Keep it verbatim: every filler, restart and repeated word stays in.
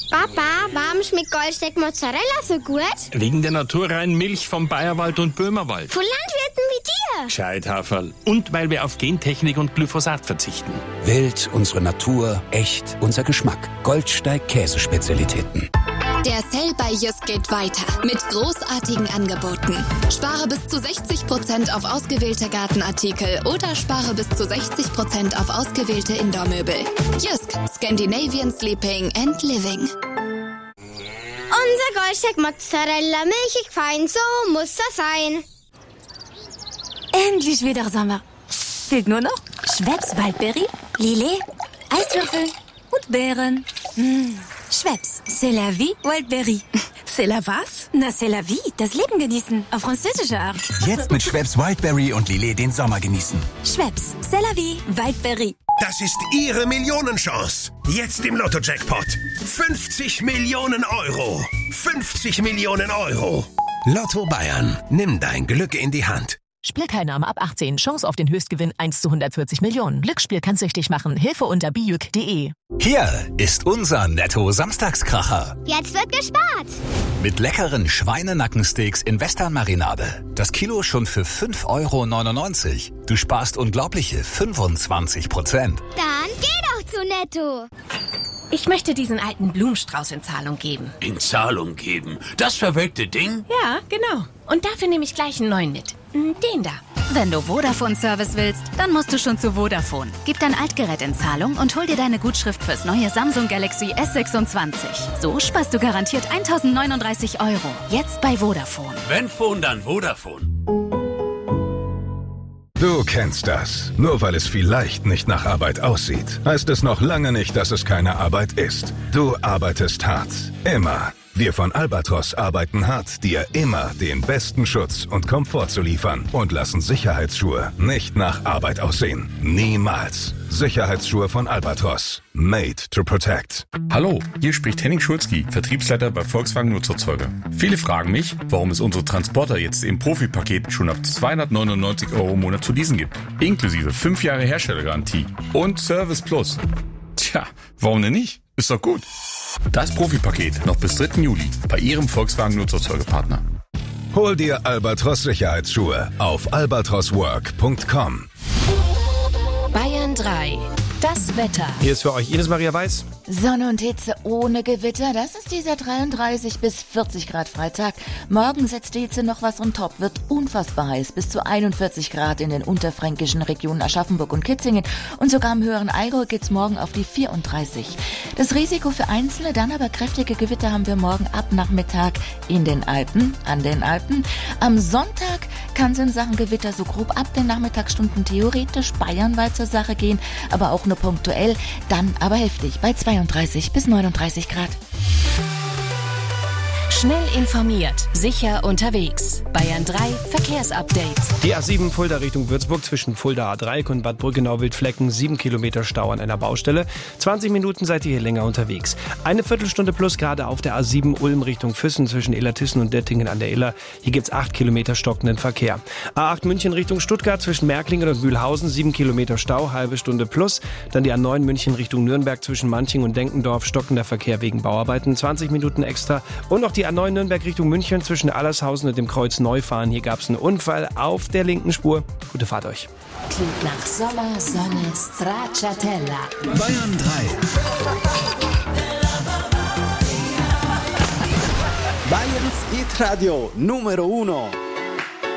Papa, warum schmeckt Goldsteak Mozzarella so gut? Wegen der naturreinen Milch vom Bayerwald und Böhmerwald. Von Landwirten wie dir. Gescheit, Haferl. Und weil wir auf Gentechnik und Glyphosat verzichten. Wild, unsere Natur, echt, unser Geschmack. Goldsteig Käsespezialitäten. Der Sale bei Jysk geht weiter mit großartigen Angeboten. Spare bis zu sechzig Prozent auf ausgewählte Gartenartikel oder spare bis zu sechzig Prozent auf ausgewählte Indoormöbel. Jysk, Scandinavian Sleeping and Living. Unser Goldsteak Mozzarella, milchig fein, so muss das sein. Endlich wieder Sommer. Fehlt nur noch Schweppes Waldberry, Lillet, Eiswürfel und Beeren. Mmh. Schweppes, c'est la vie, Wildberry. C'est la was? Na, c'est la vie, das Leben genießen, auf französische Art. Jetzt mit Schweppes Wildberry und Lillet den Sommer genießen. Schweppes, c'est la vie, Wildberry. Das ist Ihre Millionenchance. Jetzt im Lotto-Jackpot. fünfzig Millionen Euro. fünfzig Millionen Euro. Lotto Bayern. Nimm dein Glück in die Hand. Spielteilnahme ab achtzehn. Chance auf den Höchstgewinn eins zu hundertvierzig Millionen. Glücksspiel kann süchtig machen. Hilfe unter bijuk punkt de. Hier ist unser Netto-Samstagskracher. Jetzt wird gespart. Mit leckeren Schweinenackensteaks in Western-Marinade. Das Kilo schon für fünf Euro neunundneunzig. Du sparst unglaubliche fünfundzwanzig Prozent. Dann geh doch zu Netto. Ich möchte diesen alten Blumenstrauß in Zahlung geben. In Zahlung geben? Das verwelkte Ding? Ja, genau. Und dafür nehme ich gleich einen neuen mit. Den da. Wenn du Vodafone-Service willst, dann musst du schon zu Vodafone. Gib dein Altgerät in Zahlung und hol dir deine Gutschrift fürs neue Samsung Galaxy S sechsundzwanzig. So sparst du garantiert eintausendneununddreißig Euro. Jetzt bei Vodafone. Wenn Phone, dann Vodafone. Du kennst das. Nur weil es vielleicht nicht nach Arbeit aussieht, heißt es noch lange nicht, dass es keine Arbeit ist. Du arbeitest hart. Immer. Wir von Albatros arbeiten hart, dir immer den besten Schutz und Komfort zu liefern und lassen Sicherheitsschuhe nicht nach Arbeit aussehen. Niemals. Sicherheitsschuhe von Albatros. Made to protect. Hallo, hier spricht Henning Schulzki, Vertriebsleiter bei Volkswagen Nutzerzeuger. Viele fragen mich, warum es unsere Transporter jetzt im Profi-Paket schon ab zweihundertneunundneunzig Euro im Monat zu leasen gibt. Inklusive fünf Jahre Herstellergarantie und Service Plus. Tja, warum denn nicht? Ist doch gut. Das Profi-Paket noch bis dritten Juli bei Ihrem Volkswagen Nutzerzeugerpartner. Hol dir Albatros Sicherheitsschuhe auf albatros work punkt com. Bayern drei. Das Wetter. Hier ist für euch Ines Maria Weiß. Sonne und Hitze ohne Gewitter, das ist dieser dreiunddreißig bis vierzig Grad Freitag. Morgen setzt die Hitze noch was on top, wird unfassbar heiß, bis zu einundvierzig Grad in den unterfränkischen Regionen Aschaffenburg und Kitzingen. Und sogar im höheren Allgäu geht's morgen auf die vierunddreißig. Das Risiko für einzelne, dann aber kräftige Gewitter haben wir morgen ab Nachmittag in den Alpen, an den Alpen. Am Sonntag kann es in Sachen Gewitter so grob ab den Nachmittagsstunden theoretisch bayernweit zur Sache gehen, aber auch nur punktuell, dann aber heftig bei zweiunddreißig bis neununddreißig Grad. Schnell informiert, sicher unterwegs. Bayern drei Verkehrsupdate. Die A sieben Fulda Richtung Würzburg zwischen Fulda A drei und Bad Brückenau-Wildflecken. sieben Kilometer Stau an einer Baustelle. zwanzig Minuten seid ihr hier länger unterwegs. Eine Viertelstunde plus gerade auf der A sieben Ulm Richtung Füssen zwischen Illertissen und Dettingen an der Iller. Hier gibt's acht Kilometer stockenden Verkehr. A acht München Richtung Stuttgart zwischen Märklingen und Mühlhausen. sieben Kilometer Stau, halbe Stunde plus. Dann die A neun München Richtung Nürnberg zwischen Manching und Denkendorf. Stockender Verkehr wegen Bauarbeiten. zwanzig Minuten extra. Und noch die A neun Nürnberg Richtung München zwischen Allershausen und dem Kreuz Neufahren. Hier gab es einen Unfall auf der linken Spur. Gute Fahrt euch. Klingt nach Sommer, Sonne, Stracciatella. Bayern drei. Bayerns Hit Radio Numero Uno.